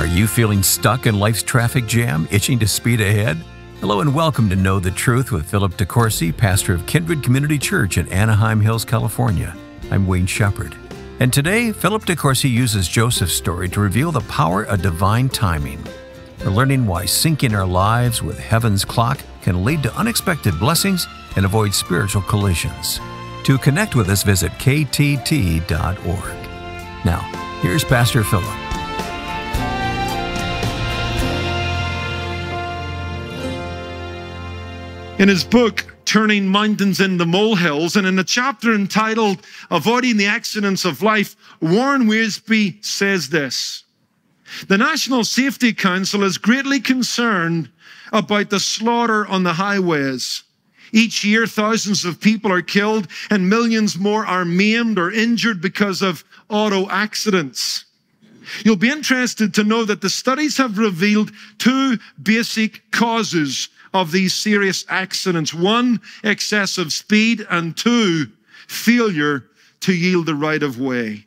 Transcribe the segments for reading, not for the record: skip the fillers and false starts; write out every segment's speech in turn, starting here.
Are you feeling stuck in life's traffic jam, itching to speed ahead? Hello and welcome to Know the Truth with Philip DeCourcy, pastor of Kindred Community Church in Anaheim Hills, California. I'm Wayne Shepherd. And today, Philip DeCourcy uses Joseph's story to reveal the power of divine timing. We're learning why syncing our lives with heaven's clock can lead to unexpected blessings and avoid spiritual collisions. To connect with us, visit ktt.org. Now, here's Pastor Philip. In his book, Turning Mountains into Molehills, and in a chapter entitled Avoiding the Accidents of Life, Warren Wiersbe says this: the National Safety Council is greatly concerned about the slaughter on the highways. Each year, thousands of people are killed and millions more are maimed or injured because of auto accidents. You'll be interested to know that the studies have revealed two basic causes of these serious accidents. One, excessive speed, and two, failure to yield the right of way.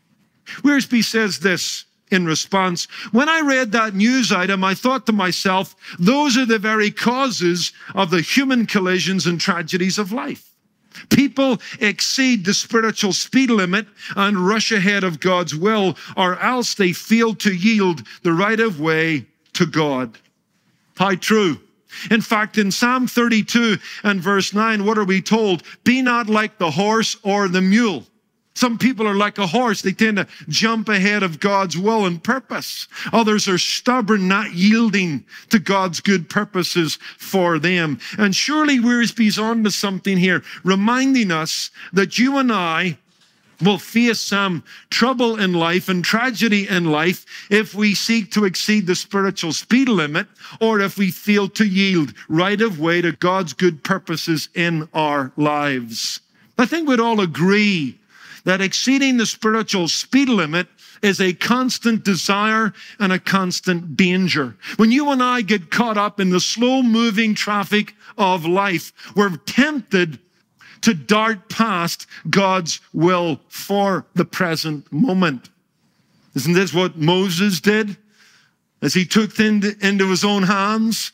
Wiersbe says this in response: when I read that news item, I thought to myself, those are the very causes of the human collisions and tragedies of life. People exceed the spiritual speed limit and rush ahead of God's will, or else they fail to yield the right of way to God. How true. In fact, in Psalm 32 and verse 9, what are we told? Be not like the horse or the mule. Some people are like a horse. They tend to jump ahead of God's will and purpose. Others are stubborn, not yielding to God's good purposes for them. And surely Wiersbe's on to something here, reminding us that you and I will face some trouble in life and tragedy in life if we seek to exceed the spiritual speed limit, or if we fail to yield right of way to God's good purposes in our lives. I think we'd all agree that exceeding the spiritual speed limit is a constant desire and a constant danger. When you and I get caught up in the slow-moving traffic of life, we're tempted to dart past God's will for the present moment. Isn't this what Moses did as he took things into his own hands?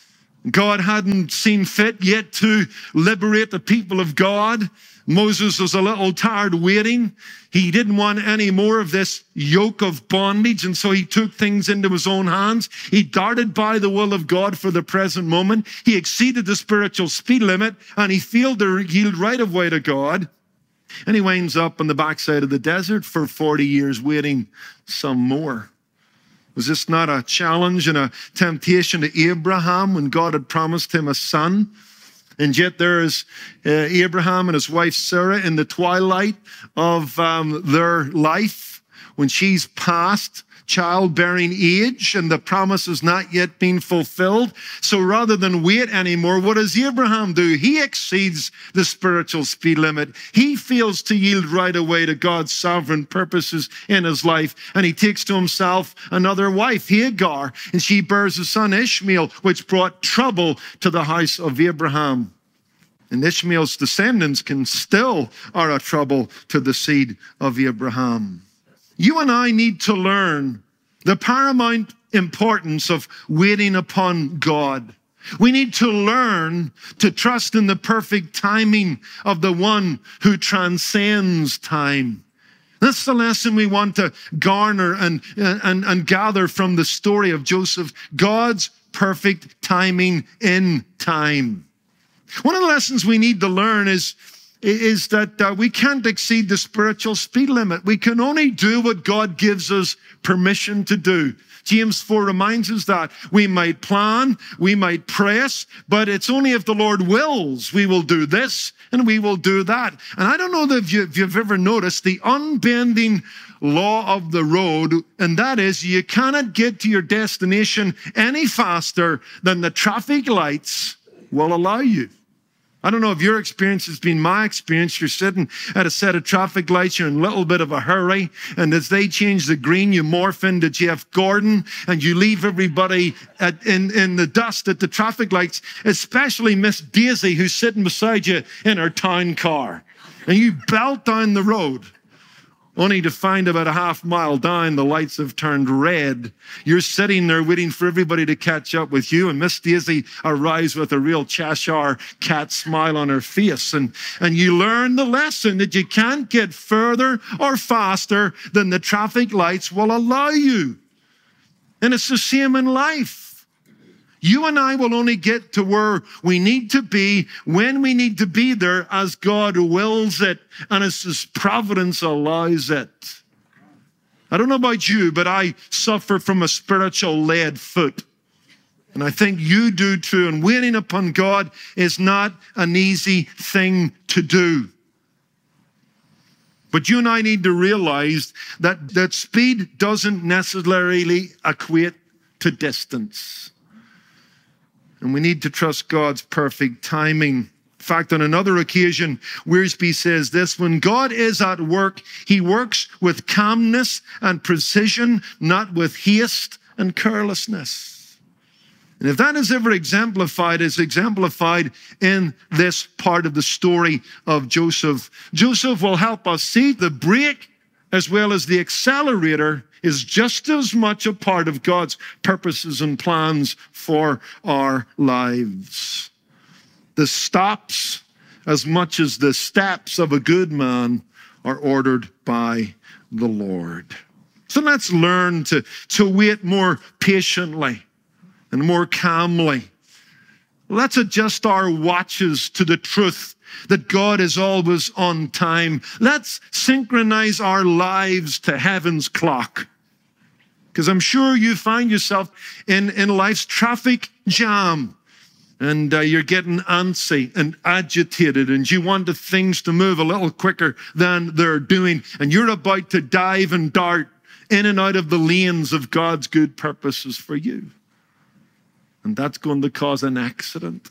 God hadn't seen fit yet to liberate the people of God. Moses was a little tired waiting. He didn't want any more of this yoke of bondage, and so he took things into his own hands. He darted by the will of God for the present moment. He exceeded the spiritual speed limit, and he failed to yield right of way to God. And he winds up on the backside of the desert for 40 years waiting some more. Was this not a challenge and a temptation to Abraham when God had promised him a son? And yet there is Abraham and his wife Sarah in the twilight of their life, when she's past childbearing age and the promise has not yet been fulfilled. So rather than wait anymore, what does Abraham do? He exceeds the spiritual speed limit. He fails to yield right away to God's sovereign purposes in his life. And he takes to himself another wife, Hagar, and she bears a son, Ishmael, which brought trouble to the house of Abraham. And Ishmael's descendants are a trouble to the seed of Abraham. You and I need to learn the paramount importance of waiting upon God. We need to learn to trust in the perfect timing of the one who transcends time. That's the lesson we want to garner and gather from the story of Joseph. God's perfect timing in time. One of the lessons we need to learn is that we can't exceed the spiritual speed limit. We can only do what God gives us permission to do. James 4 reminds us that we might plan, we might press, but it's only if the Lord wills we will do this and we will do that. And I don't know if you've ever noticed the unbending law of the road, and that is you cannot get to your destination any faster than the traffic lights will allow you. I don't know if your experience has been my experience. You're sitting at a set of traffic lights. You're in a little bit of a hurry. And as they change the green, you morph into Jeff Gordon and you leave everybody in the dust at the traffic lights, especially Miss Daisy, who's sitting beside you in her town car. And you belt down the road. only to find about a half mile down, the lights have turned red. You're sitting there waiting for everybody to catch up with you, and Miss Daisy arrives with a real Cheshire cat smile on her face. And you learn the lesson that you can't get further or faster than the traffic lights will allow you. And it's the same in life. You and I will only get to where we need to be when we need to be there as God wills it and as His providence allows it. I don't know about you, but I suffer from a spiritual lead foot. And I think you do too. And waiting upon God is not an easy thing to do. But you and I need to realize that speed doesn't necessarily equate to distance. And we need to trust God's perfect timing. In fact, on another occasion, Wiersbe says this: when God is at work, He works with calmness and precision, not with haste and carelessness. And if that is ever exemplified, it's exemplified in this part of the story of Joseph. Joseph will help us see the brake as well as the accelerator is just as much a part of God's purposes and plans for our lives. The stops, as much as the steps of a good man, are ordered by the Lord. So let's learn to wait more patiently and more calmly. Let's adjust our watches to the truth that God is always on time. Let's synchronize our lives to heaven's clock. Because I'm sure you find yourself in life's traffic jam and you're getting antsy and agitated and you want the things to move a little quicker than they're doing. And you're about to dive and dart in and out of the lanes of God's good purposes for you. And that's going to cause an accident.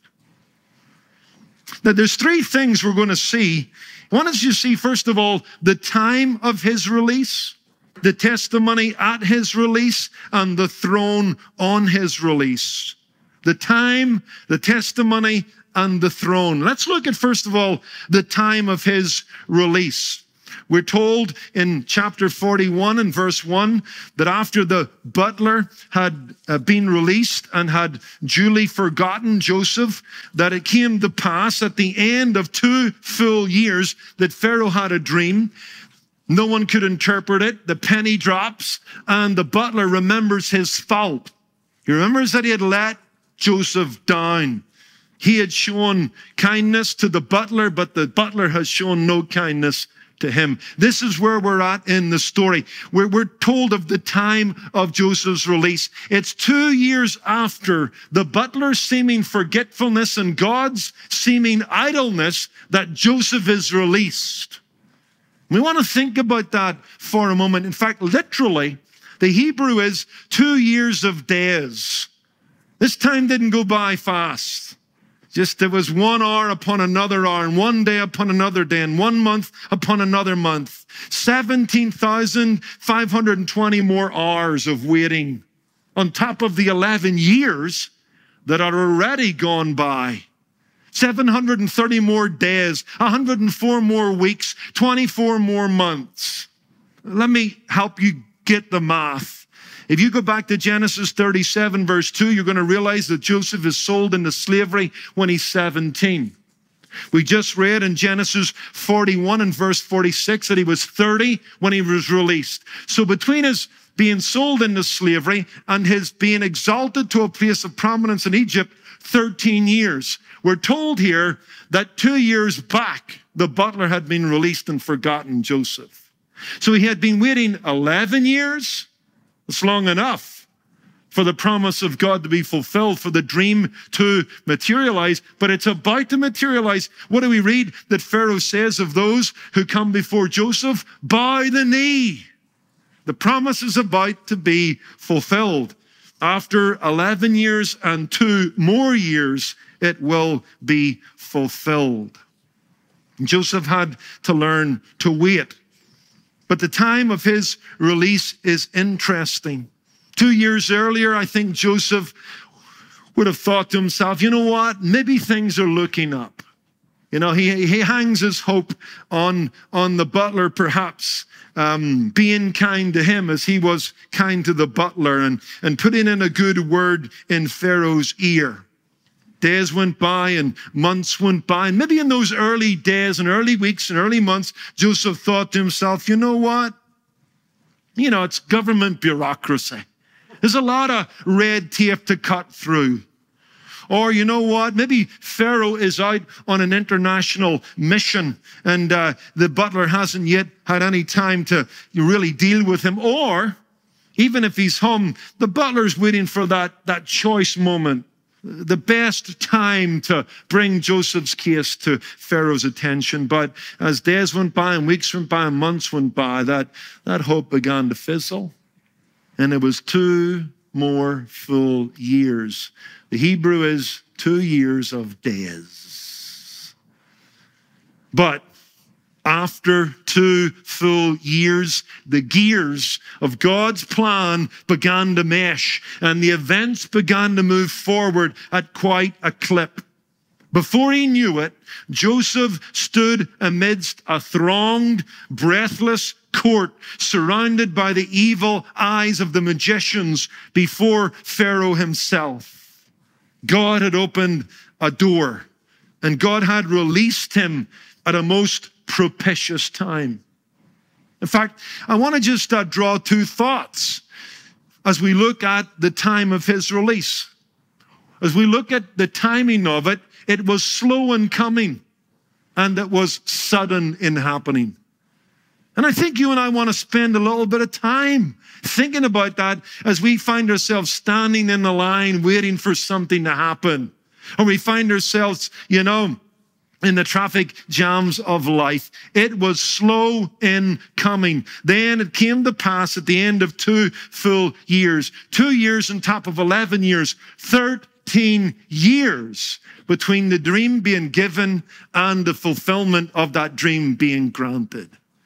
Now, there's three things we're going to see. One is, you see, first of all, the time of His release, the testimony at His release, and the throne on His release. The time, the testimony, and the throne. Let's look at, first of all, the time of His release. We're told in chapter 41 and verse 1 that after the butler had been released and had duly forgotten Joseph, that it came to pass at the end of 2 full years that Pharaoh had a dream. No one could interpret it. The penny drops and the butler remembers his fault. He remembers that he had let Joseph down. He had shown kindness to the butler, but the butler has shown no kindness to him. This is where we're at in the story. We're told of the time of Joseph's release. It's 2 years after the butler's seeming forgetfulness and God's seeming idleness that Joseph is released. We want to think about that for a moment. In fact, literally, the Hebrew is 2 years of days. This time didn't go by fast. Just there was 1 hour upon another hour, and 1 day upon another day, and 1 month upon another month. 17,520 more hours of waiting on top of the 11 years that are already gone by. 730 more days, 104 more weeks, 24 more months. Let me help you get the math. If you go back to Genesis 37, verse 2, you're going to realize that Joseph is sold into slavery when he's 17. We just read in Genesis 41 and verse 46 that he was 30 when he was released. So between his being sold into slavery and his being exalted to a place of prominence in Egypt, 13 years. We're told here that 2 years back, the butler had been released and forgotten Joseph. So he had been waiting 11 years. It's long enough for the promise of God to be fulfilled, for the dream to materialize, but it's about to materialize. What do we read that Pharaoh says of those who come before Joseph? Bow the knee. The promise is about to be fulfilled. After 11 years and 2 more years, it will be fulfilled. Joseph had to learn to wait. But the time of his release is interesting. 2 years earlier, I think Joseph would have thought to himself, you know what? Maybe things are looking up. You know, he hangs his hope on the butler perhaps being kind to him as he was kind to the butler and putting in a good word in Pharaoh's ear. Days went by and months went by. And maybe in those early days and early weeks and early months, Joseph thought to himself, you know what? You know, it's government bureaucracy. There's a lot of red tape to cut through. Or you know what? Maybe Pharaoh is out on an international mission and the butler hasn't yet had any time to really deal with him. Or even if he's home, the butler's waiting for that choice moment, the best time to bring Joseph's case to Pharaoh's attention. But as days went by and weeks went by and months went by, that hope began to fizzle. And it was 2 more full years. The Hebrew is 2 years of days. But after 2 full years, the gears of God's plan began to mesh and the events began to move forward at quite a clip. Before he knew it, Joseph stood amidst a thronged, breathless court surrounded by the evil eyes of the magicians before Pharaoh himself. God had opened a door and God had released him at a most propitious time. In fact, I want to just draw 2 thoughts as we look at the time of his release. As we look at the timing of it, it was slow in coming and it was sudden in happening. And I think you and I want to spend a little bit of time thinking about that as we find ourselves standing in the line waiting for something to happen. Or we find ourselves, you know, in the traffic jams of life. It was slow in coming. Then it came to pass at the end of 2 full years. 2 years on top of 11 years. 13 years between the dream being given and the fulfillment of that dream being granted.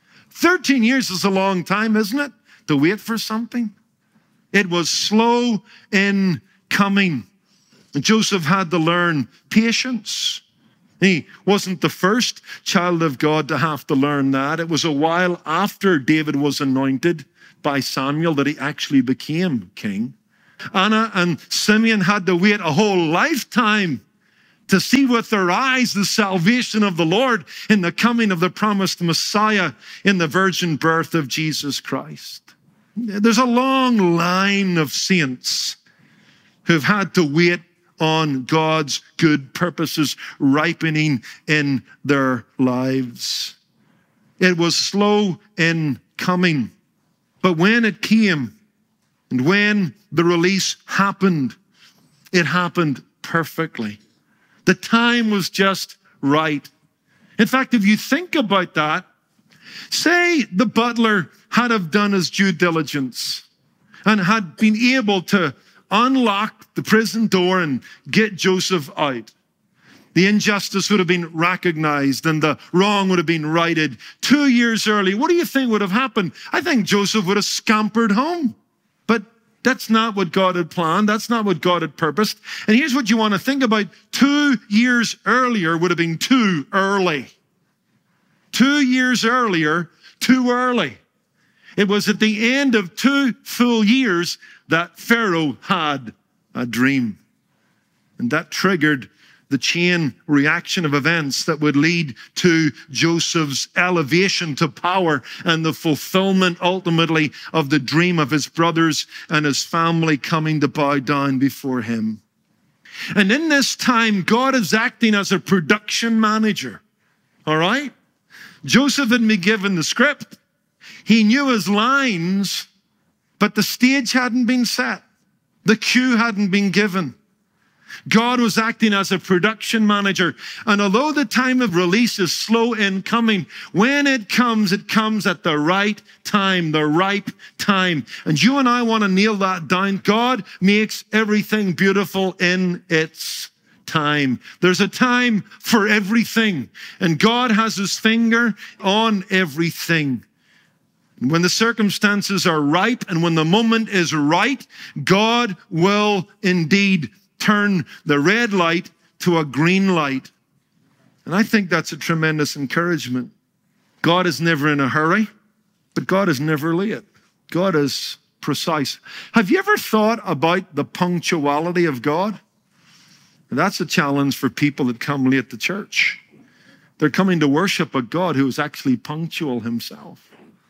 13 years is a long time, isn't it? To wait for something. It was slow in coming. And Joseph had to learn patience. He wasn't the first child of God to have to learn that. It was a while after David was anointed by Samuel that he actually became king. Anna and Simeon had to wait a whole lifetime to see with their eyes the salvation of the Lord in the coming of the promised Messiah in the virgin birth of Jesus Christ. There's a long line of saints who've had to wait on God's good purposes ripening in their lives. It was slow in coming, but when it came and when the release happened, it happened perfectly. The time was just right. In fact, if you think about that, say the butler had have done his due diligence and had been able to unlock the prison door and get Joseph out. The injustice would have been recognized and the wrong would have been righted 2 years early. What do you think would have happened? I think Joseph would have scampered home. But that's not what God had planned. That's not what God had purposed. And here's what you want to think about. 2 years earlier would have been too early. 2 years earlier, too early. It was at the end of 2 full years that Pharaoh had a dream. And that triggered the chain reaction of events that would lead to Joseph's elevation to power and the fulfillment ultimately of the dream of his brothers and his family coming to bow down before him. And in this time, God is acting as a production manager. All right? Joseph had been given the script. He knew his lines, but the stage hadn't been set. The cue hadn't been given. God was acting as a production manager. And although the time of release is slow in coming, when it comes at the right time, the ripe time. And you and I want to nail that down. God makes everything beautiful in its time. There's a time for everything. And God has his finger on everything. And when the circumstances are ripe and when the moment is right, God will indeed turn the red light to a green light. And I think that's a tremendous encouragement. God is never in a hurry, but God is never late. God is precise. Have you ever thought about the punctuality of God? And that's a challenge for people that come late to church. They're coming to worship a God who is actually punctual himself.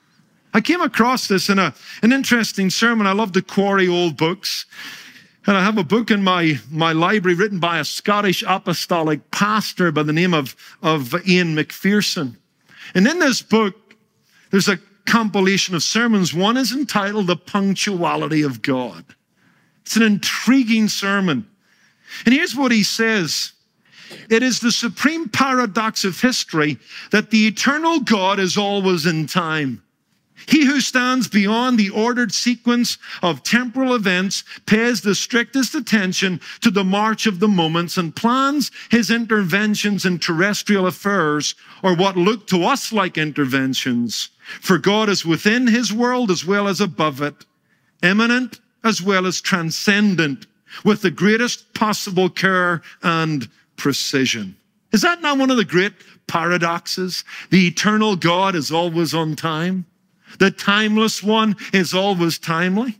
I came across this in an interesting sermon. I love to quarry old books. And I have a book in my library written by a Scottish apostolic pastor by the name of Ian McPherson. And in this book, there's a compilation of sermons. One is entitled The Punctuality of God. It's an intriguing sermon. And here's what he says. It is the supreme paradox of history that the eternal God is always in time. He who stands beyond the ordered sequence of temporal events pays the strictest attention to the march of the moments and plans his interventions in terrestrial affairs, or what look to us like interventions. For God is within his world as well as above it, immanent as well as transcendent, with the greatest possible care and precision. Is that not one of the great paradoxes? The eternal God is always on time. The timeless one is always timely.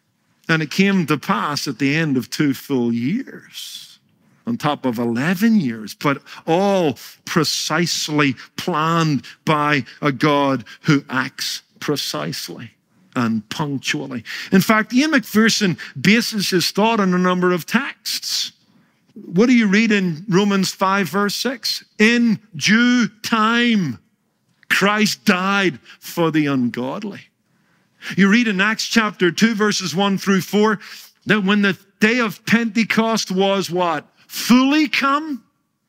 And it came to pass at the end of 2 full years, on top of 11 years, but all precisely planned by a God who acts precisely and punctually. In fact, Ian McPherson bases his thought on a number of texts. What do you read in Romans 5, verse 6? In due time, Christ died for the ungodly. You read in Acts chapter 2, verses 1 through 4, that when the day of Pentecost was what? Fully come,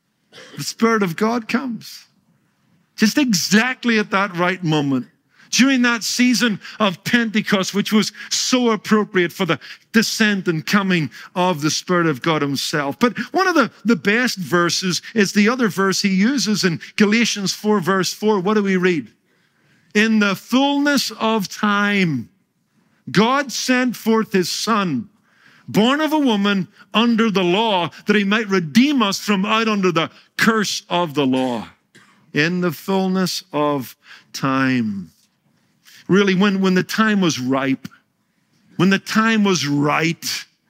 the Spirit of God comes. Just exactly at that right moment. During that season of Pentecost, which was so appropriate for the descent and coming of the Spirit of God himself. But one of the best verses is the other verse he uses in Galatians 4, verse 4. What do we read? In the fullness of time, God sent forth his Son, born of a woman under the law, that he might redeem us from out under the curse of the law. In the fullness of time. Really, when the time was ripe, when the time was right,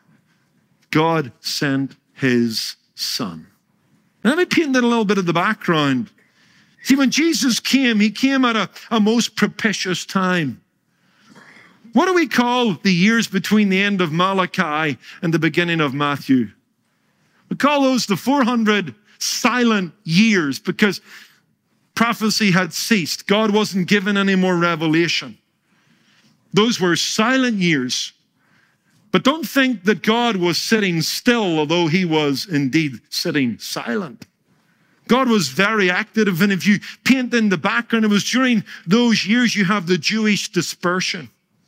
God sent his Son. Now, let me paint a little bit of the background. See, when Jesus came, he came at a most propitious time. What do we call the years between the end of Malachi and the beginning of Matthew? We call those the 400 silent years, because prophecy had ceased. God wasn't given any more revelation. Those were silent years. But don't think that God was sitting still, although he was indeed sitting silent. God was very active, and if you paint in the background, it was during those years you have the Jewish dispersion.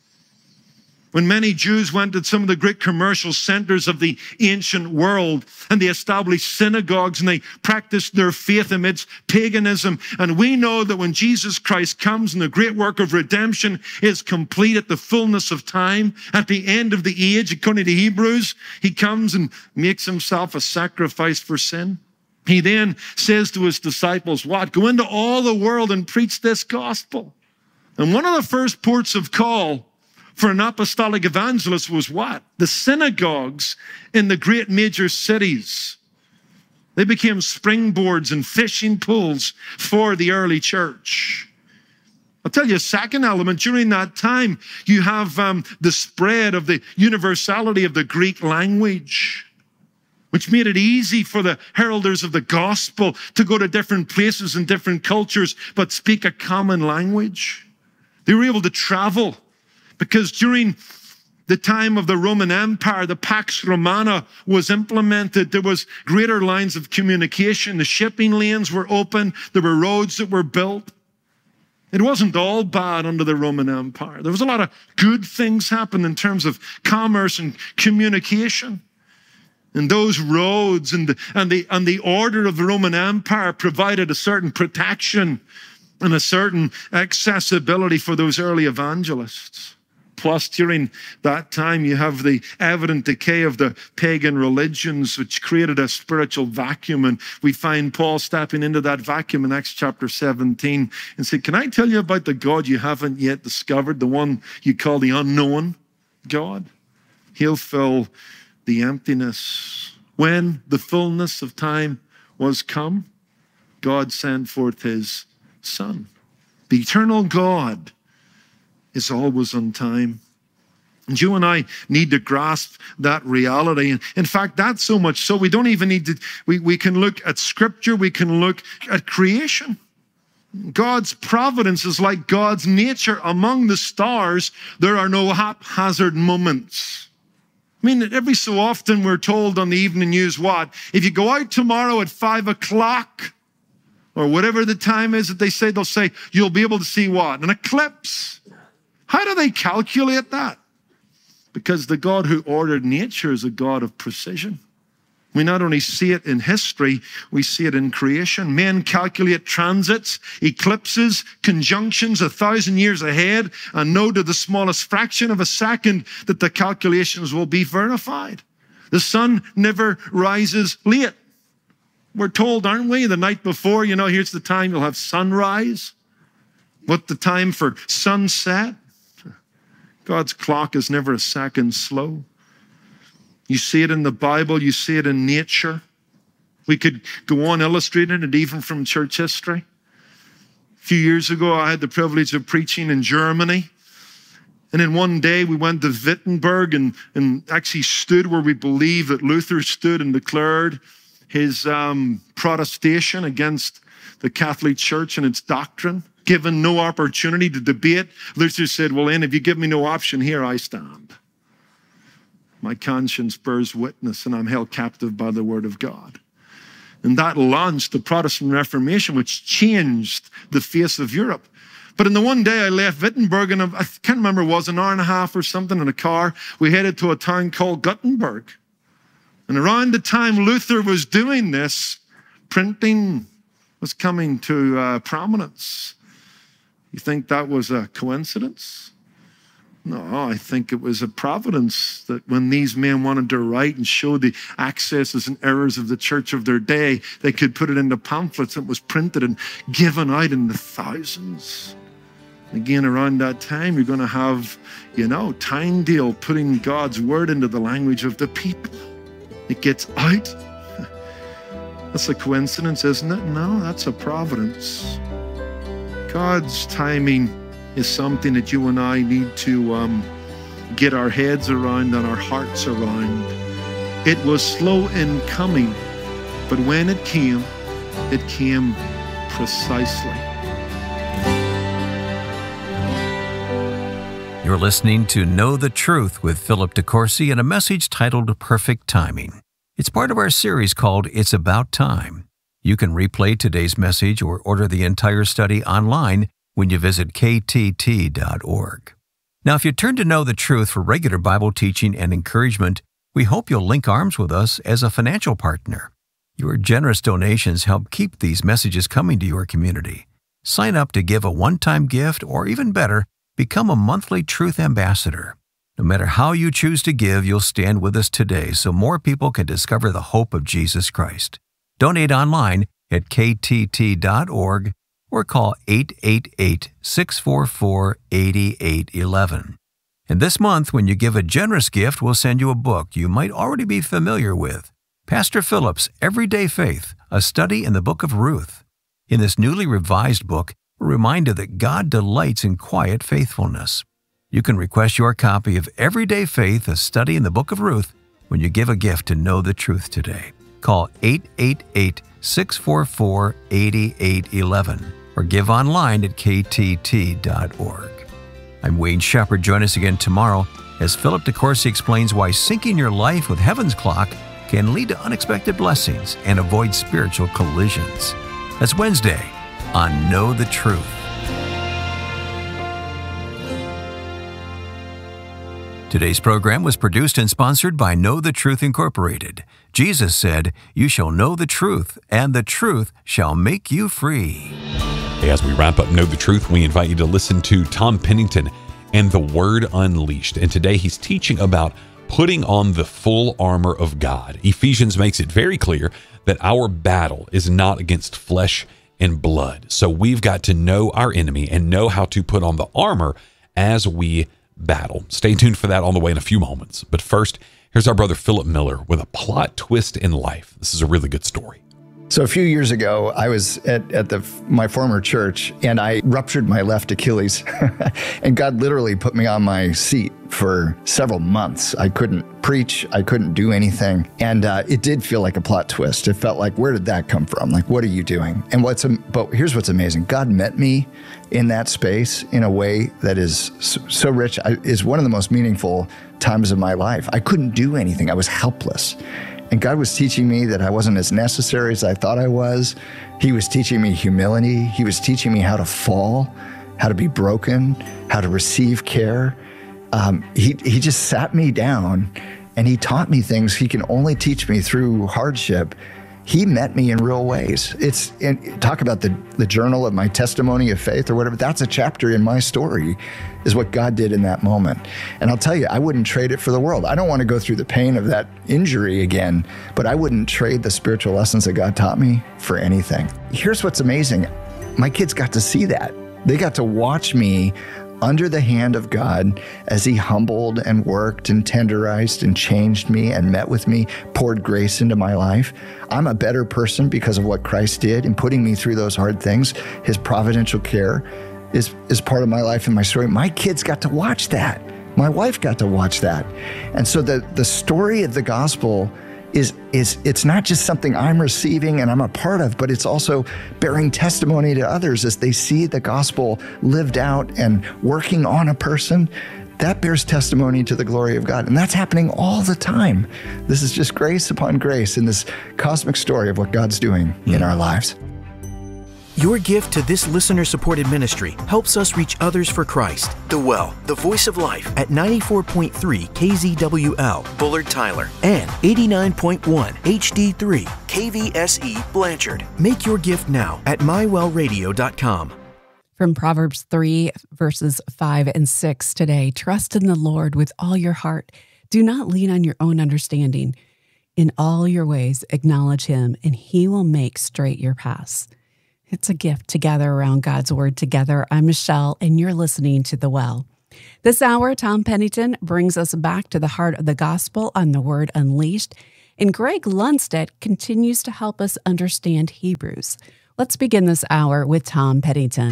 When many Jews went to some of the great commercial centers of the ancient world, and they established synagogues, and they practiced their faith amidst paganism. And we know that when Jesus Christ comes and the great work of redemption is complete at the fullness of time, at the end of the age, according to Hebrews, he comes and makes himself a sacrifice for sin. He then says to his disciples, what? Go into all the world and preach this gospel. And one of the first ports of call for an apostolic evangelist was what? The synagogues in the great major cities. They became springboards and fishing pools for the early church. I'll tell you a second element. During that time, you have the spread of the universality of the Greek language, which made it easy for the heralders of the gospel to go to different places and different cultures, but speak a common language. They were able to travel, because during the time of the Roman Empire, the Pax Romana was implemented. There was greater lines of communication. The shipping lanes were open. There were roads that were built. It wasn't all bad under the Roman Empire. There was a lot of good things happen in terms of commerce and communication. And those roads and the order of the Roman Empire provided a certain protection and a certain accessibility for those early evangelists. Plus, during that time, you have the evident decay of the pagan religions, which created a spiritual vacuum. And we find Paul stepping into that vacuum in Acts chapter 17 and say, can I tell you about the God you haven't yet discovered, the one you call the unknown God? He'll fill the emptiness. When the fullness of time was come, God sent forth his Son. The eternal God is always on time. And you and I need to grasp that reality. And in fact, that's so much so we don't even need to, we can look at Scripture, we can look at creation. God's providence is like God's nature. Among the stars, there are no haphazard moments. I mean, every so often we're told on the evening news, what? If you go out tomorrow at 5 o'clock, or whatever the time is that they'll say, you'll be able to see what? An eclipse. How do they calculate that? Because the God who ordered nature is a God of precision. We not only see it in history, we see it in creation. Men calculate transits, eclipses, conjunctions 1,000 years ahead and know to the smallest fraction of a second that the calculations will be verified. The sun never rises late. We're told, aren't we, the night before, here's the time you'll have sunrise. What the time for sunset? God's clock is never a second slow. You see it in the Bible, you see it in nature. We could go on illustrating it even from church history. A few years ago, I had the privilege of preaching in Germany. And in one day, we went to Wittenberg and actually stood where we believe that Luther stood and declared his protestation against the Catholic Church and its doctrine. Given no opportunity to debate, Luther said, well, then, if you give me no option, here I stand. My conscience bears witness, and I'm held captive by the word of God. And that launched the Protestant Reformation, which changed the face of Europe. But in the one day I left Wittenberg, and I can't remember, it was an hour and a half or something in a car. We headed to a town called Gutenberg. And around the time Luther was doing this, printing was coming to prominence. You think that was a coincidence? No, I think it was a providence that when these men wanted to write and show the excesses and errors of the church of their day, they could put it into pamphlets that was printed and given out in the thousands. Again, around that time, you're going to have, Tyndale putting God's word into the language of the people. It gets out. That's a coincidence, isn't it? No, that's a providence. God's timing is something that you and I need to get our heads around and our hearts around. It was slow in coming, but when it came precisely. You're listening to Know the Truth with Philip DeCourcy and a message titled Perfect Timing. It's part of our series called It's About Time. You can replay today's message or order the entire study online when you visit ktt.org. Now, if you turn to Know the Truth for regular Bible teaching and encouragement, we hope you'll link arms with us as a financial partner. Your generous donations help keep these messages coming to your community. Sign up to give a one-time gift, or even better, become a monthly Truth Ambassador. No matter how you choose to give, you'll stand with us today so more people can discover the hope of Jesus Christ. Donate online at ktt.org or call 888-644-8811. And this month, when you give a generous gift, we'll send you a book you might already be familiar with, Pastor Philip's Everyday Faith, a study in the book of Ruth. In this newly revised book, we're reminded that God delights in quiet faithfulness. You can request your copy of Everyday Faith, a study in the book of Ruth, when you give a gift to Know the Truth today. Call 888-644-8811 or give online at ktt.org. I'm Wayne Shepherd. Join us again tomorrow as Philip DeCourcy explains why syncing your life with heaven's clock can lead to unexpected blessings and avoid spiritual collisions. That's Wednesday on Know the Truth. Today's program was produced and sponsored by Know the Truth Incorporated. Jesus said, "You shall know the truth, and the truth shall make you free." As we wrap up Know the Truth, we invite you to listen to Tom Pennington and the Word Unleashed. And today he's teaching about putting on the full armor of God. Ephesians makes it very clear that our battle is not against flesh and blood. So we've got to know our enemy and know how to put on the armor as we battle. Stay tuned for that on the way in a few moments. But first, here's our brother Philip Miller with a plot twist in life. This is a really good story. So a few years ago, I was at my former church, and I ruptured my left Achilles. And God literally put me on my seat for several months. I couldn't preach. I couldn't do anything. And it did feel like a plot twist. It felt like, where did that come from? Like, what are you doing? And but here's what's amazing. God met me in that space in a way that is so rich. Is one of the most meaningful times of my life. I couldn't do anything. I was helpless. And God was teaching me that I wasn't as necessary as I thought I was. He was teaching me humility. He was teaching me how to fall, how to be broken, how to receive care. He just sat me down and he taught me things he can only teach me through hardship. He met me in real ways. Talk about the journal of my testimony of faith or whatever. That's a chapter in my story, is what God did in that moment. And I'll tell you, I wouldn't trade it for the world. I don't want to go through the pain of that injury again, but I wouldn't trade the spiritual lessons that God taught me for anything. Here's what's amazing. My kids got to see that. They got to watch me under the hand of God as he humbled and worked and tenderized and changed me and met with me, poured grace into my life. I'm a better person because of what Christ did in putting me through those hard things. His providential care is part of my life and my story. My kids got to watch that. My wife got to watch that. And so the story of the gospel is it's not just something I'm receiving and I'm a part of, but it's also bearing testimony to others as they see the gospel lived out and working on a person. That bears testimony to the glory of God. And that's happening all the time. This is just grace upon grace in this cosmic story of what God's doing in our lives. Your gift to this listener-supported ministry helps us reach others for Christ. The Well, the Voice of Life at 94.3 KZWL, Bullard Tyler, and 89.1 HD3 KVSE Blanchard. Make your gift now at mywellradio.com. From Proverbs 3, verses 5 and 6 today, trust in the Lord with all your heart. Do not lean on your own understanding. In all your ways, acknowledge him, and he will make straight your paths. It's a gift to gather around God's Word together. I'm Michelle, and you're listening to The Well. This hour, Tom Pennington brings us back to the heart of the gospel on the Word Unleashed, and Greg Lundstedt continues to help us understand Hebrews. Let's begin this hour with Tom Pennington.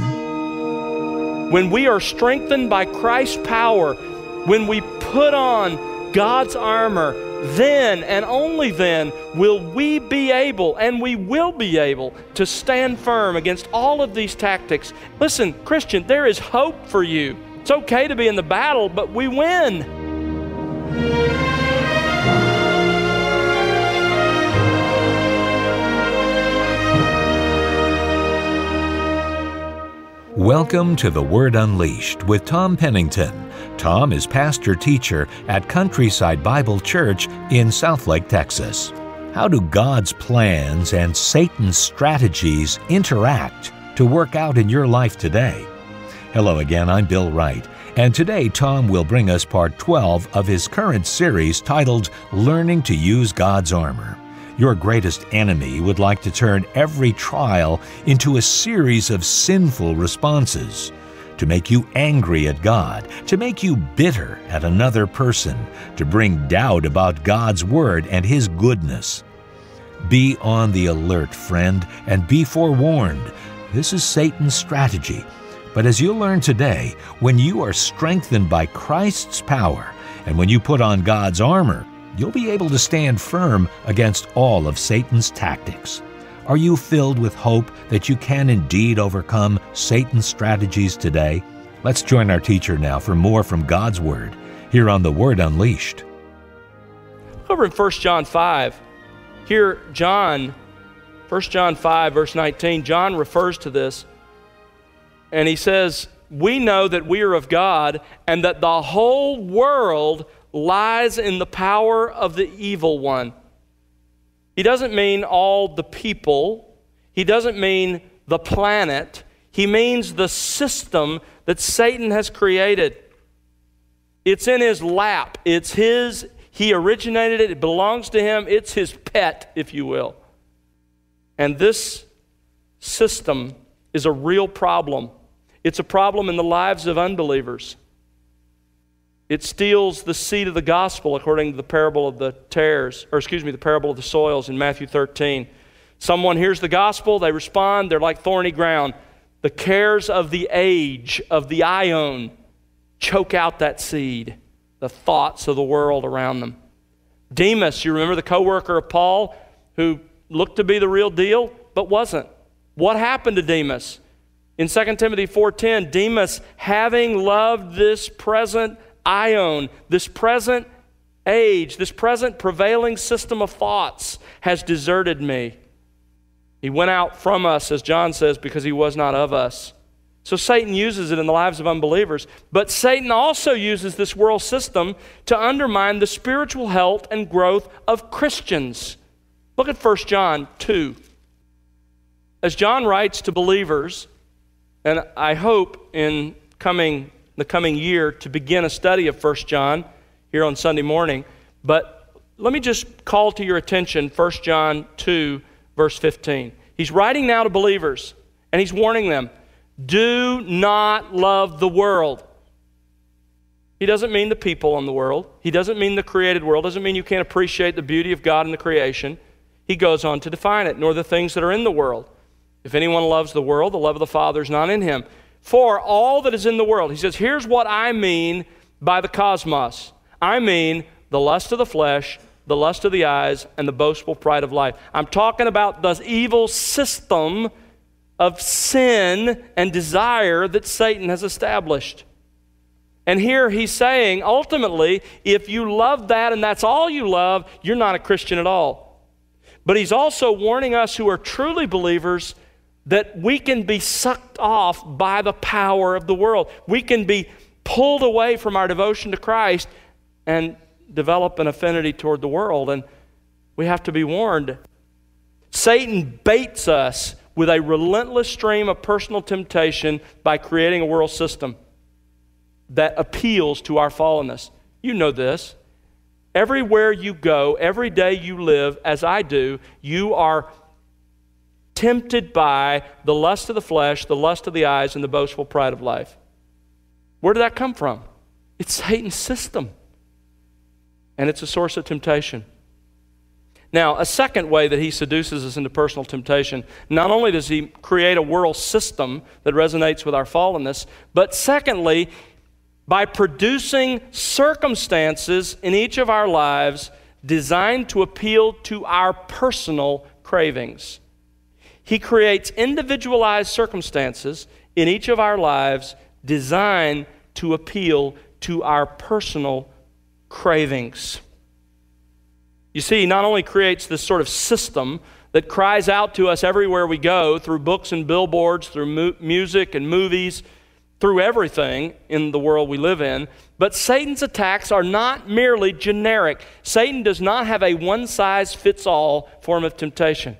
When we are strengthened by Christ's power, when we put on God's armor, then and only then will we be able, and we will be able, to stand firm against all of these tactics. Listen, Christian, there is hope for you. It's okay to be in the battle, but we win. Welcome to The Word Unleashed with Tom Pennington. Tom is pastor-teacher at Countryside Bible Church in Southlake, Texas. How do God's plans and Satan's strategies interact to work out in your life today? Hello again, I'm Bill Wright, and today Tom will bring us part 12 of his current series titled Learning to Use God's Armor. Your greatest enemy would like to turn every trial into a series of sinful responses, to make you angry at God, to make you bitter at another person, to bring doubt about God's Word and His goodness. Be on the alert, friend, and be forewarned. This is Satan's strategy. But as you'll learn today, when you are strengthened by Christ's power, and when you put on God's armor, you'll be able to stand firm against all of Satan's tactics. Are you filled with hope that you can indeed overcome Satan's strategies today? Let's join our teacher now for more from God's Word, here on The Word Unleashed. Over in 1 John 5, here 1 John 5, verse 19, John refers to this, and he says, "We know that we are of God, and that the whole world lies in the power of the evil one." He doesn't mean all the people. He doesn't mean the planet. He means the system that Satan has created. It's in his lap. It's his. He originated it. It belongs to him. It's his pet, if you will. And this system is a real problem. It's a problem in the lives of unbelievers. It steals the seed of the gospel according to the parable of the tares, the parable of the soils in Matthew 13. Someone hears the gospel, they respond, they're like thorny ground. The cares of the age, of the aion, choke out that seed, the thoughts of the world around them. Demas, you remember the co-worker of Paul who looked to be the real deal, but wasn't. What happened to Demas? In 2 Timothy 4:10, Demas, having loved this present aion, this present age, this present prevailing system of thoughts, has deserted me. He went out from us, as John says, because he was not of us. So Satan uses it in the lives of unbelievers. But Satan also uses this world system to undermine the spiritual health and growth of Christians. Look at 1 John 2. As John writes to believers, and I hope in the coming year to begin a study of 1 John here on Sunday morning, but let me just call to your attention 1 John 2, verse 15. He's writing now to believers, and he's warning them, do not love the world. He doesn't mean the people in the world. He doesn't mean the created world. Doesn't mean you can't appreciate the beauty of God in the creation. He goes on to define it, nor the things that are in the world. If anyone loves the world, the love of the Father is not in him. For all that is in the world, he says, here's what I mean by the cosmos. I mean the lust of the flesh, the lust of the eyes, and the boastful pride of life. I'm talking about the evil system of sin and desire that Satan has established. And here he's saying, ultimately, if you love that and that's all you love, you're not a Christian at all. But he's also warning us who are truly believers that we can be sucked off by the power of the world. We can be pulled away from our devotion to Christ and develop an affinity toward the world. And we have to be warned. Satan baits us with a relentless stream of personal temptation by creating a world system that appeals to our fallenness. You know this. Everywhere you go, every day you live, as I do, you are tempted by the lust of the flesh, the lust of the eyes, and the boastful pride of life. Where did that come from? It's Satan's system. And it's a source of temptation. Now, a second way that he seduces us into personal temptation, not only does he create a world system that resonates with our fallenness, but secondly, by producing circumstances in each of our lives designed to appeal to our personal cravings. He creates individualized circumstances in each of our lives designed to appeal to our personal cravings. You see, he not only creates this sort of system that cries out to us everywhere we go through books and billboards, through music and movies, through everything in the world we live in, but Satan's attacks are not merely generic. Satan does not have a one-size-fits-all form of temptation.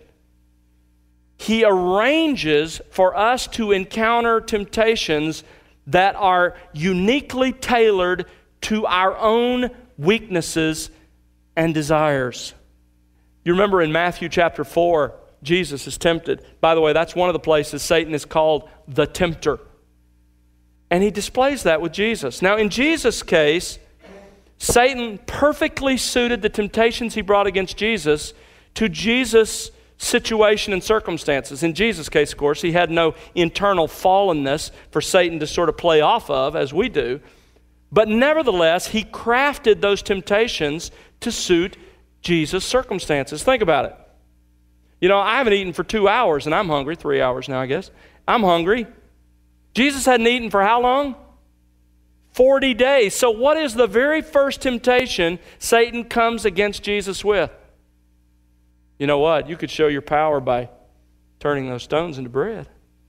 He arranges for us to encounter temptations that are uniquely tailored to our own weaknesses and desires. You remember in Matthew chapter 4, Jesus is tempted. By the way, that's one of the places Satan is called the tempter. And he displays that with Jesus. Now, in Jesus' case, Satan perfectly suited the temptations he brought against Jesus to Jesus' situation and circumstances. In Jesus' case, of course, he had no internal fallenness for Satan to sort of play off of, as we do. But nevertheless, he crafted those temptations to suit Jesus' circumstances. Think about it. You know, I haven't eaten for 2 hours, and I'm hungry. 3 hours now, I guess. I'm hungry. Jesus hadn't eaten for how long? 40 days. So what is the very first temptation Satan comes against Jesus with? You know what? You could show your power by turning those stones into bread.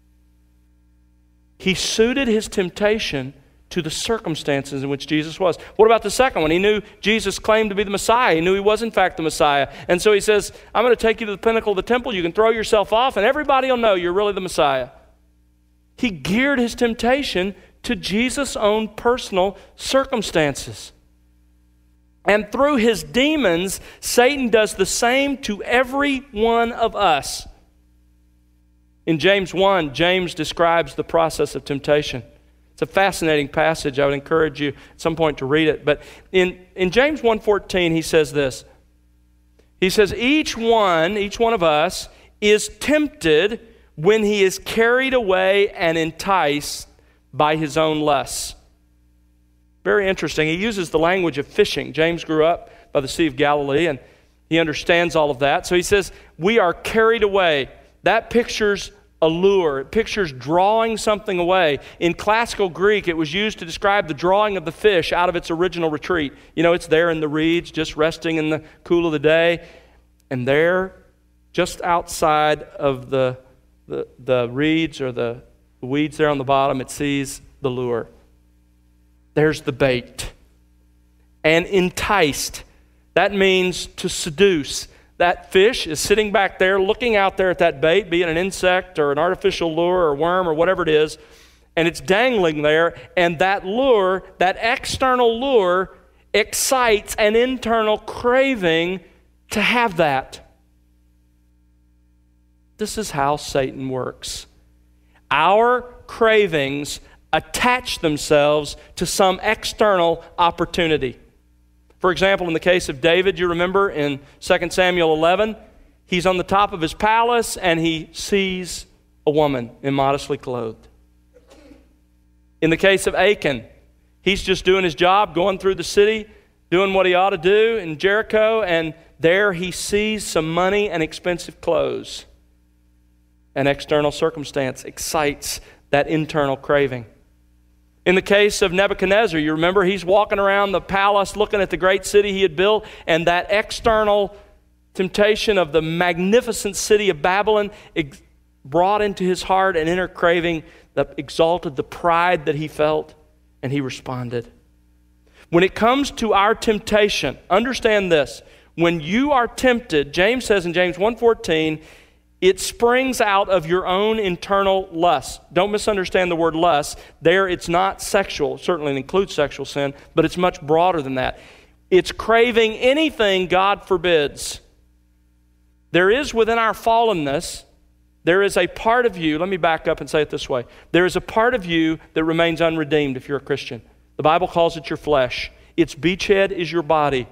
He suited his temptation to the circumstances in which Jesus was. What about the second one? He knew Jesus claimed to be the Messiah. He knew he was in fact the Messiah. And so he says, I'm going to take you to the pinnacle of the temple. You can throw yourself off and everybody will know you're really the Messiah. He geared his temptation to Jesus' own personal circumstances. And through his demons, Satan does the same to every one of us. In James 1, James describes the process of temptation. It's a fascinating passage. I would encourage you at some point to read it. But in James 1:14, he says this. He says, each one of us is tempted when he is carried away and enticed by his own lusts. Very interesting. He uses the language of fishing. James grew up by the Sea of Galilee, and he understands all of that. So he says, we are carried away. That pictures a lure. It pictures drawing something away. In classical Greek, it was used to describe the drawing of the fish out of its original retreat. You know, it's there in the reeds, just resting in the cool of the day. And there, just outside of the reeds or the weeds there on the bottom, it sees the lure. There's the bait. And enticed, that means to seduce. That fish is sitting back there looking out there at that bait, be it an insect or an artificial lure or worm or whatever it is, and it's dangling there, and that lure, that external lure, excites an internal craving to have that. This is how Satan works. Our cravings attach themselves to some external opportunity. For example, in the case of David, you remember in 2 Samuel 11, he's on the top of his palace and he sees a woman immodestly clothed. In the case of Achan, he's just doing his job, going through the city, doing what he ought to do in Jericho, and there he sees some money and expensive clothes. An external circumstance excites that internal craving. In the case of Nebuchadnezzar, you remember he's walking around the palace looking at the great city he had built, and that external temptation of the magnificent city of Babylon brought into his heart an inner craving that exalted the pride that he felt, and he responded. When it comes to our temptation, understand this. When you are tempted, James says in James 1:14, it springs out of your own internal lust. Don't misunderstand the word lust. There it's not sexual. Certainly it includes sexual sin, but it's much broader than that. It's craving anything God forbids. There is within our fallenness, there is a part of you, let me back up and say it this way. There is a part of you that remains unredeemed if you're a Christian. The Bible calls it your flesh. Its beachhead is your body.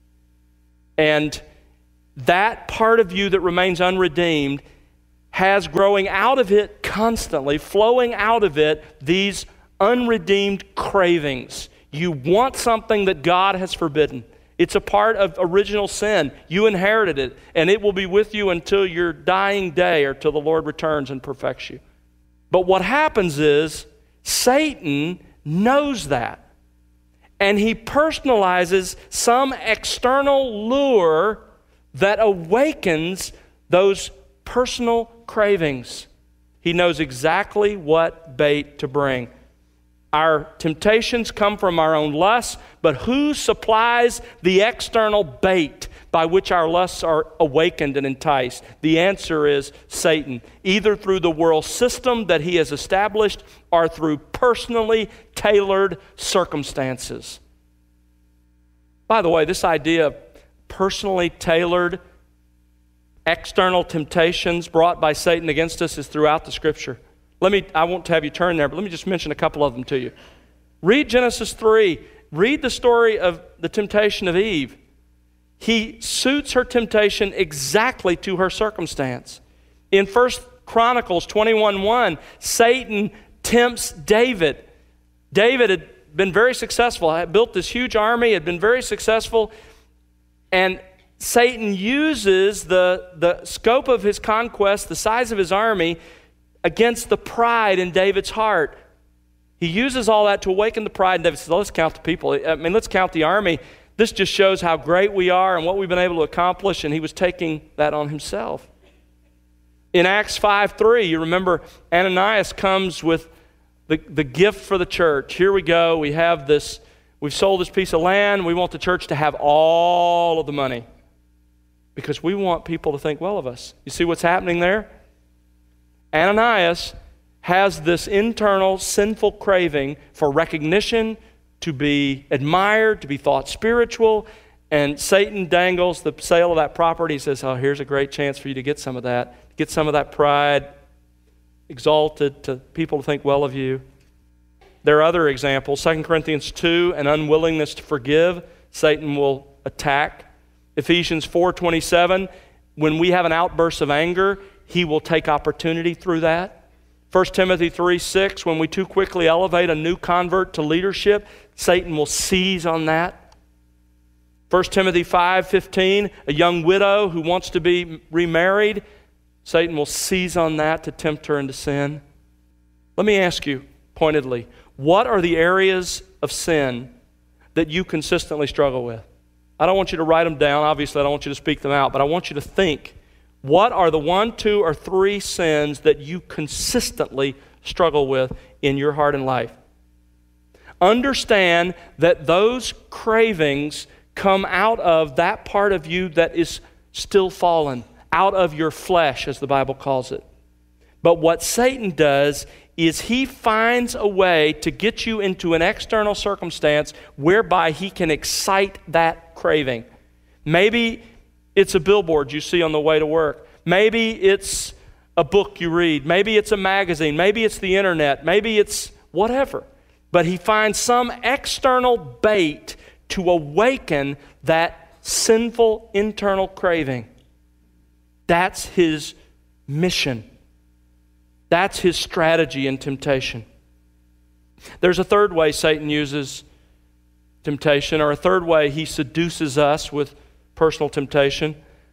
And that part of you that remains unredeemed has growing out of it constantly, flowing out of it, these unredeemed cravings. You want something that God has forbidden. It's a part of original sin. You inherited it, and it will be with you until your dying day or till the Lord returns and perfects you. But what happens is Satan knows that, and he personalizes some external lure that awakens those personal cravings. He knows exactly what bait to bring. Our temptations come from our own lusts, but who supplies the external bait by which our lusts are awakened and enticed? The answer is Satan, either through the world system that he has established or through personally tailored circumstances. By the way, this idea of personally tailored external temptations brought by Satan against us is throughout the Scripture. I won't have you turn there, but let me just mention a couple of them to you. Read Genesis 3. Read the story of the temptation of Eve. He suits her temptation exactly to her circumstance. In 1 Chronicles 21:1, Satan tempts David. David had been very successful, had built this huge army, had been very successful, and Satan uses the scope of his conquest, the size of his army, against the pride in David's heart. He uses all that to awaken the pride, and David says, let's count the people. Let's count the army. This just shows how great we are and what we've been able to accomplish, and he was taking that on himself. In Acts 5:3, you remember Ananias comes with the gift for the church. Here we go. We have this. We've sold this piece of land. We want the church to have all of the money because we want people to think well of us. You see what's happening there? Ananias has this internal sinful craving for recognition, to be admired, to be thought spiritual, and Satan dangles the sale of that property. He says, oh, here's a great chance for you to get some of that pride, exalted, to people to think well of you. There are other examples. 2 Corinthians 2, an unwillingness to forgive. Satan will attack. Ephesians 4:27, when we have an outburst of anger, he will take opportunity through that. 1 Timothy 3:6, when we too quickly elevate a new convert to leadership, Satan will seize on that. 1 Timothy 5:15, a young widow who wants to be remarried, Satan will seize on that to tempt her into sin. Let me ask you pointedly, what are the areas of sin that you consistently struggle with? I don't want you to write them down. Obviously, I don't want you to speak them out, but I want you to think. What are the 1, 2, or 3 sins that you consistently struggle with in your heart and life? Understand that those cravings come out of that part of you that is still fallen, out of your flesh, as the Bible calls it. But what Satan does is he finds a way to get you into an external circumstance whereby he can excite that craving. Maybe it's a billboard you see on the way to work. Maybe it's a book you read. Maybe it's a magazine. Maybe it's the internet. Maybe it's whatever. But he finds some external bait to awaken that sinful internal craving. That's his mission. That's his strategy in temptation. There's a third way Satan uses temptation, or a third way he seduces us with personal temptation.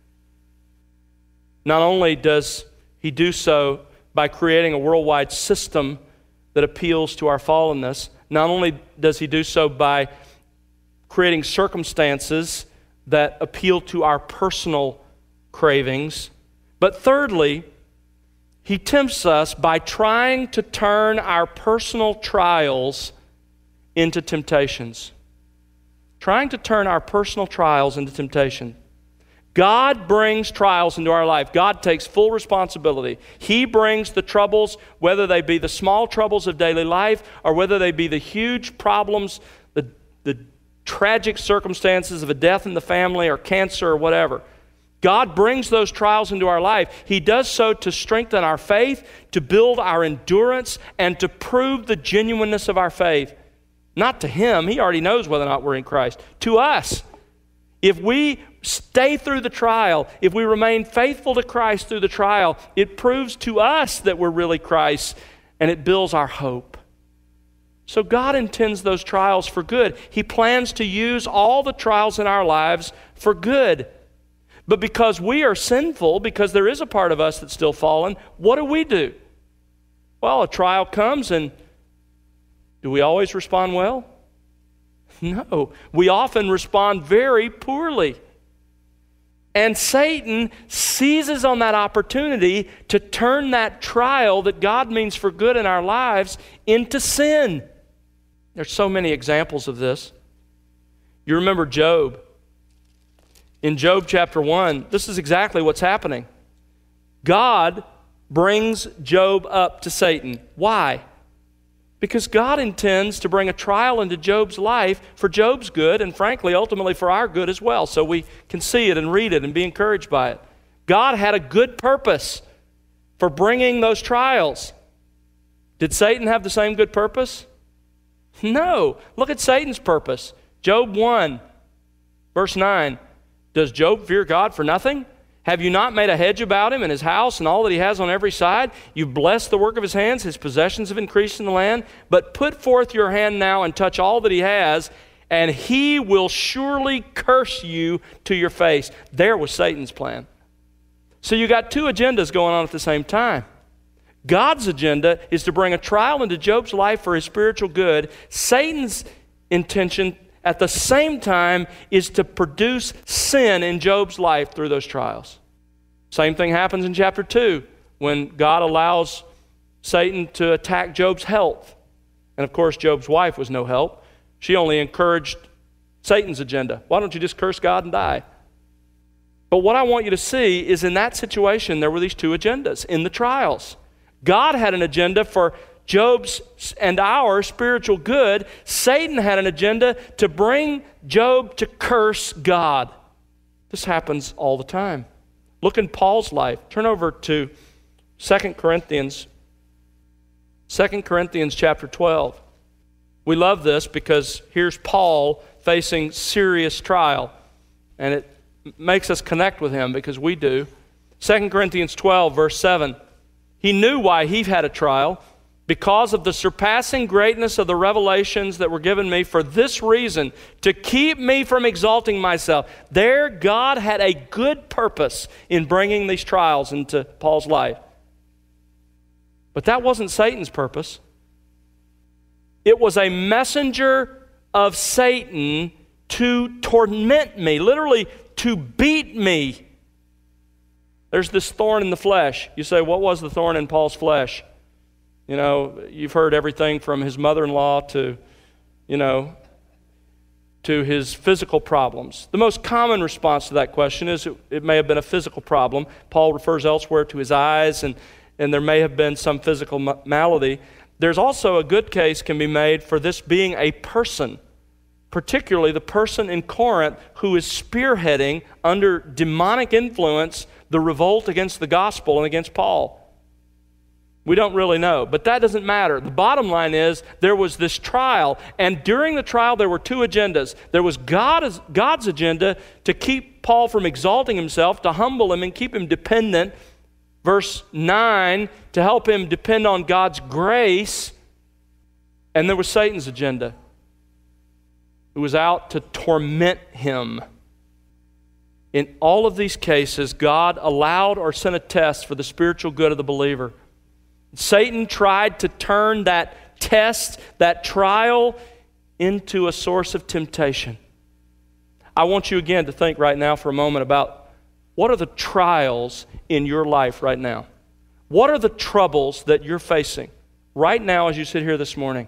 Not only does he do so by creating a worldwide system that appeals to our fallenness, not only does he do so by creating circumstances that appeal to our personal cravings, but thirdly, he tempts us by trying to turn our personal trials into temptations. Trying to turn our personal trials into temptation. God brings trials into our life. God takes full responsibility. He brings the troubles, whether they be the small troubles of daily life or whether they be the huge problems, the tragic circumstances of a death in the family or cancer or whatever. God brings those trials into our life. He does so to strengthen our faith, to build our endurance, and to prove the genuineness of our faith. Not to him. He already knows whether or not we're in Christ. To us. If we stay through the trial, if we remain faithful to Christ through the trial, it proves to us that we're really Christ, and it builds our hope. So God intends those trials for good. He plans to use all the trials in our lives for good. But because we are sinful, because there is a part of us that's still fallen, what do? Well, a trial comes, and do we always respond well? No. We often respond very poorly. And Satan seizes on that opportunity to turn that trial that God means for good in our lives into sin. There's so many examples of this. You remember Job. In Job chapter 1, this is exactly what's happening. God brings Job up to Satan. Why? Because God intends to bring a trial into Job's life for Job's good and frankly, ultimately for our good as well, so we can see it and read it and be encouraged by it. God had a good purpose for bringing those trials. Did Satan have the same good purpose? No. Look at Satan's purpose. Job 1, verse 9. Does Job fear God for nothing? Have you not made a hedge about him and his house and all that he has on every side? You've blessed the work of his hands. His possessions have increased in the land. But put forth your hand now and touch all that he has, and he will surely curse you to your face. There was Satan's plan. So you got two agendas going on at the same time. God's agenda is to bring a trial into Job's life for his spiritual good. Satan's intention at the same time is to produce sin in Job's life through those trials. Same thing happens in chapter 2 when God allows Satan to attack Job's health. And of course, Job's wife was no help. She only encouraged Satan's agenda. Why don't you just curse God and die? But what I want you to see is in that situation, there were these two agendas in the trials. God had an agenda for Job's and our spiritual good. Satan had an agenda to bring Job to curse God. This happens all the time. Look in Paul's life. Turn over to 2 Corinthians chapter 12. We love this because here's Paul facing serious trial, and it makes us connect with him because we do. 2 Corinthians 12, verse 7. He knew why he had a trial, because of the surpassing greatness of the revelations that were given me, for this reason, to keep me from exalting myself. There, God had a good purpose in bringing these trials into Paul's life. But that wasn't Satan's purpose. It was a messenger of Satan to torment me, literally to beat me. There's this thorn in the flesh. You say, what was the thorn in Paul's flesh? You know, you've heard everything from his mother-in-law to his physical problems. The most common response to that question is it may have been a physical problem. Paul refers elsewhere to his eyes, and there may have been some physical malady. There's also a good case can be made for this being a person, particularly the person in Corinth who is spearheading under demonic influence the revolt against the gospel and against Paul. We don't really know, but that doesn't matter. The bottom line is there was this trial, and during the trial there were two agendas. There was God's agenda to keep Paul from exalting himself, to humble him and keep him dependent. Verse 9, to help him depend on God's grace. And there was Satan's agenda, who was out to torment him. In all of these cases, God allowed or sent a test for the spiritual good of the believer. Satan tried to turn that test, that trial, into a source of temptation. I want you again to think right now for a moment about what are the trials in your life right now? What are the troubles that you're facing right now as you sit here this morning?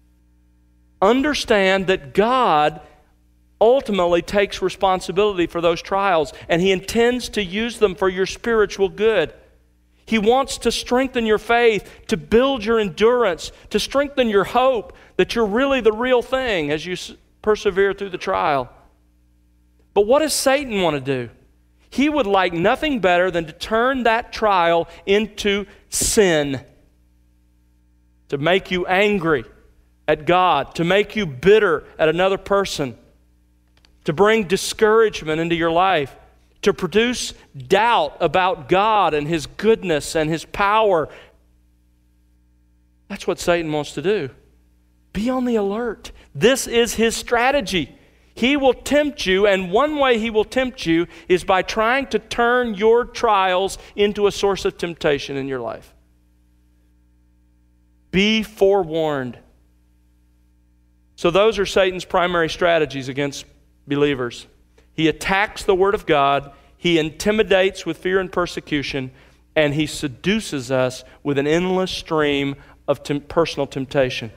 Understand that God ultimately takes responsibility for those trials, and He intends to use them for your spiritual good. He wants to strengthen your faith, to build your endurance, to strengthen your hope that you're really the real thing as you persevere through the trial. But what does Satan want to do? He would like nothing better than to turn that trial into sin, to make you angry at God, to make you bitter at another person, to bring discouragement into your life, to produce doubt about God and His goodness and His power. That's what Satan wants to do. Be on the alert. This is his strategy. He will tempt you, and one way he will tempt you is by trying to turn your trials into a source of temptation in your life. Be forewarned. So those are Satan's primary strategies against believers. He attacks the Word of God, he intimidates with fear and persecution, and he seduces us with an endless stream of personal temptation.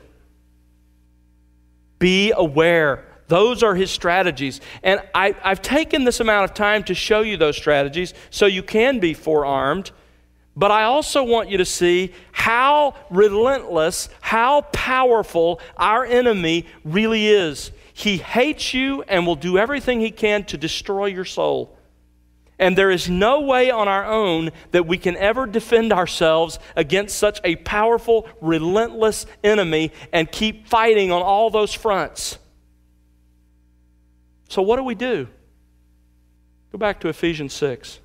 Be aware. Those are his strategies. And I've taken this amount of time to show you those strategies so you can be forearmed. But I also want you to see how relentless, how powerful our enemy really is. He hates you and will do everything he can to destroy your soul. And there is no way on our own that we can ever defend ourselves against such a powerful, relentless enemy and keep fighting on all those fronts. So what do? Go back to Ephesians 6.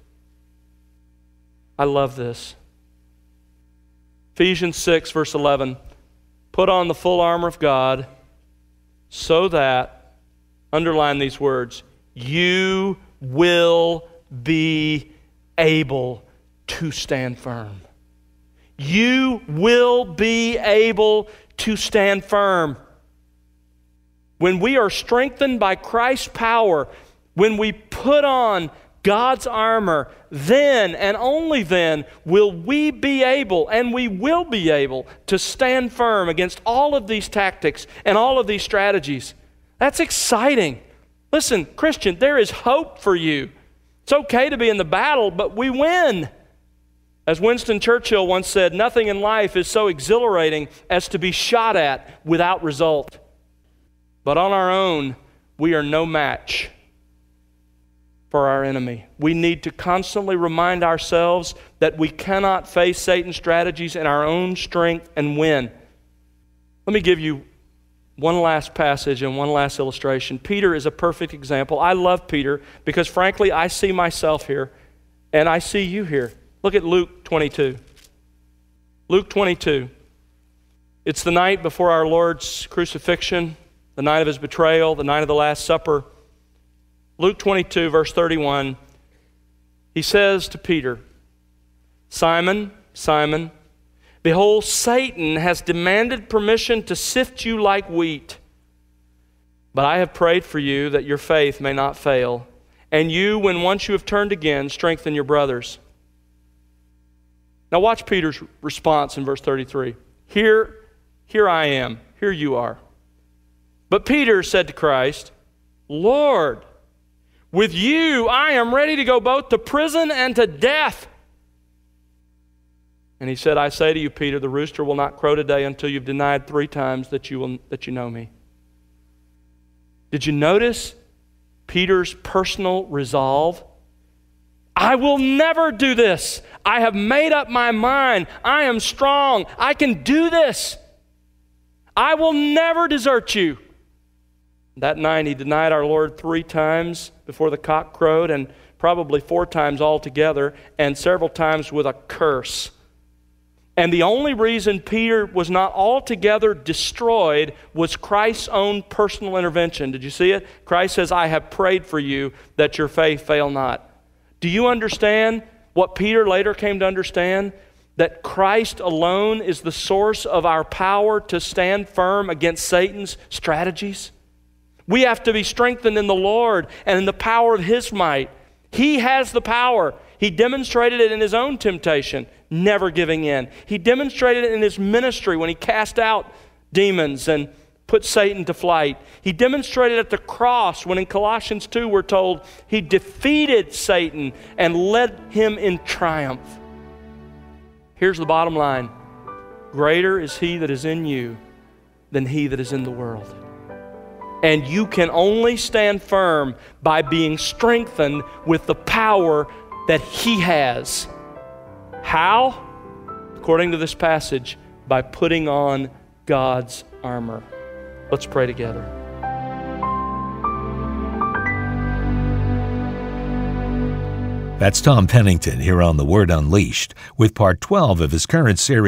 I love this. Ephesians 6, verse 11. Put on the full armor of God so that, underline these words, you will be able to stand firm. You will be able to stand firm. When we are strengthened by Christ's power, when we put on God's armor, then and only then will we be able, and we will be able, to stand firm against all of these tactics and all of these strategies. That's exciting. Listen, Christian, there is hope for you. It's okay to be in the battle, but we win. As Winston Churchill once said, nothing in life is so exhilarating as to be shot at without result. But on our own, we are no match for our enemy. We need to constantly remind ourselves that we cannot face Satan's strategies in our own strength and win. Let me give you one last passage and one last illustration. Peter is a perfect example. I love Peter because, frankly, I see myself here and I see you here. Look at Luke 22. Luke 22. It's the night before our Lord's crucifixion, the night of his betrayal, the night of the Last Supper. Luke 22, verse 31, he says to Peter, Simon, Simon, behold, Satan has demanded permission to sift you like wheat. But I have prayed for you that your faith may not fail. And you, when once you have turned again, strengthen your brothers. Now watch Peter's response in verse 33. Here I am. Here you are. But Peter said to Christ, Lord, with you I am ready to go both to prison and to death. And he said, I say to you, Peter, the rooster will not crow today until you've denied 3 times that you know me. Did you notice Peter's personal resolve? I will never do this. I have made up my mind. I am strong. I can do this. I will never desert you. That night he denied our Lord 3 times before the cock crowed, and probably 4 times altogether, and several times with a curse. And the only reason Peter was not altogether destroyed was Christ's own personal intervention. Did you see it? Christ says, I have prayed for you that your faith fail not. Do you understand what Peter later came to understand? That Christ alone is the source of our power to stand firm against Satan's strategies? We have to be strengthened in the Lord and in the power of His might. He has the power. He demonstrated it in His own temptation, never giving in. He demonstrated it in His ministry when He cast out demons and put Satan to flight. He demonstrated at the cross when in Colossians 2 we're told He defeated Satan and led him in triumph. Here's the bottom line. Greater is He that is in you than he that is in the world. And you can only stand firm by being strengthened with the power that He has. How? According to this passage, by putting on God's armor. Let's pray together. That's Tom Pennington here on The Word Unleashed with part 12 of his current series.